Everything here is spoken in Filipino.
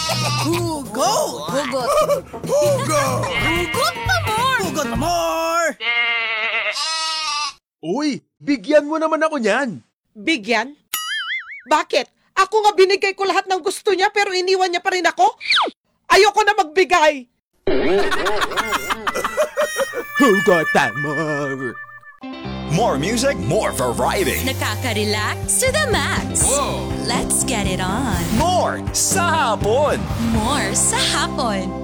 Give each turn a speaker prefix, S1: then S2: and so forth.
S1: Hugot!
S2: Hugot.
S1: Hugot!
S2: Hugot pa more!
S1: Hugot pa more!
S3: Uy, bigyan mo naman ako niyan.
S4: Bigyan? Bakit? Ako nga binigay ko lahat ng gusto niya pero iniwan niya pa rin ako? Ayoko na magbigay.
S3: Hugot pa more.
S5: More music, more variety.
S2: Nakaka-relax to the max.
S5: Whoa.
S2: Let's get it on.
S5: More sa hapon.
S2: More sa hapon.